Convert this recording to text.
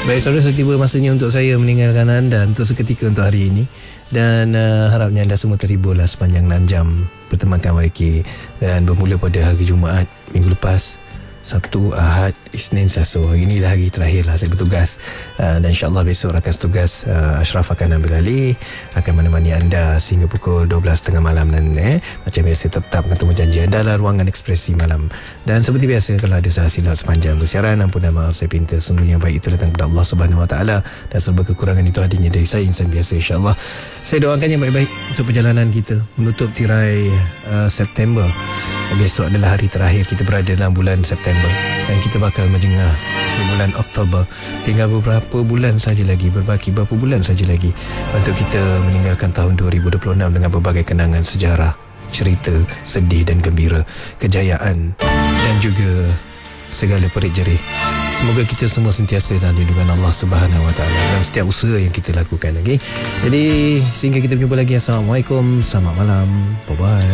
Baik saudara, tiba masanya untuk saya meninggalkan anda untuk seketika untuk hari ini. Dan harapnya anda semua terhiburlah sepanjang 6 jam bertemankan YK. Dan bermula pada hari Jumaat minggu lepas, Sabtu, Ahad, Isnin, Selasa. Ini dah hari terakhir lah saya bertugas. Dan insyaAllah besok rakan tugas Ashraf akan ambil alih, akan menemani anda sehingga pukul 12.30 malam. Dan macam biasa tetap ketemu janji anda dalam ruangan ekspresi malam. Dan seperti biasa, kalau ada salah silap sepanjang bersiaran, ampun dan maaf saya pinta. Semua yang baik itu datang kepada Allah Subhanahu Wa Taala, dan serba kekurangan itu hadirnya dari saya, insan biasa. InsyaAllah saya doakan yang baik-baik untuk perjalanan kita menutup tirai September. Besok adalah hari terakhir kita berada dalam bulan September, dan kita bakal menjengah ke bulan Oktober. Tinggal beberapa bulan saja lagi, berbaki beberapa bulan saja lagi untuk kita meninggalkan tahun 2026 dengan berbagai kenangan sejarah, cerita sedih dan gembira, kejayaan dan juga segala perik jerih. Semoga kita semua sentiasa dalam lindungan Allah Subhanahu Wa Taala dalam setiap usaha yang kita lakukan. Okay? Jadi sehingga kita berjumpa lagi. Assalamualaikum, selamat malam, bye bye.